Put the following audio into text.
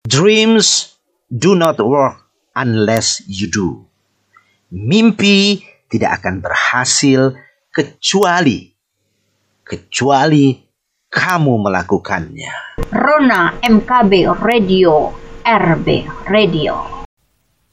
Dreams do not work unless you do. Mimpi tidak akan berhasil kecuali kamu melakukannya. Rona MKB Radio, RB Radio.